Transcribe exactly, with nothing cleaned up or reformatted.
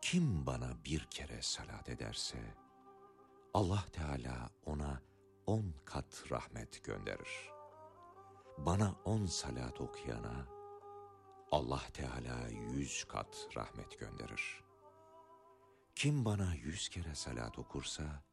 Kim bana bir kere salat ederse, Allah Teala ona on kat rahmet gönderir. Bana on salat okuyana, Allah Teala yüz kat rahmet gönderir. Kim bana yüz kere salat okursa,